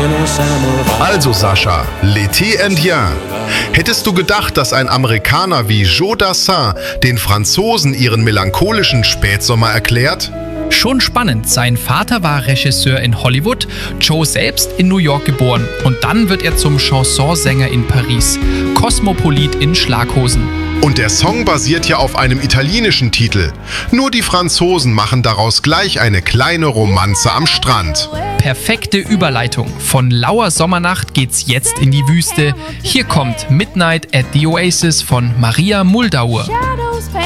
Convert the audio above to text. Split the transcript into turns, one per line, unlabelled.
Also Sascha, l'été indien. Hättest du gedacht, dass ein Amerikaner wie Joe Dassin den Franzosen ihren melancholischen Spätsommer erklärt?
Schon spannend, sein Vater war Regisseur in Hollywood, Joe selbst in New York geboren und dann wird er zum Chansonsänger in Paris, Kosmopolit in Schlaghosen.
Und der Song basiert ja auf einem italienischen Titel. Nur die Franzosen machen daraus gleich eine kleine Romanze am Strand.
Perfekte Überleitung. Von lauer Sommernacht geht's jetzt in die Wüste. Hier kommt Midnight at the Oasis von Maria Muldaur.